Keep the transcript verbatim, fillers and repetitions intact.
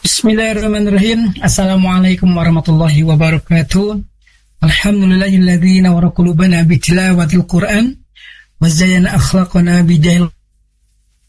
Bismillahirrahmanirrahim. Assalamualaikum warahmatullahi wabarakatuh. Alhamdulillahilladzi nawwara qulubana bi tilawatil Qur'an wa zayyana akhlaqana bi jahil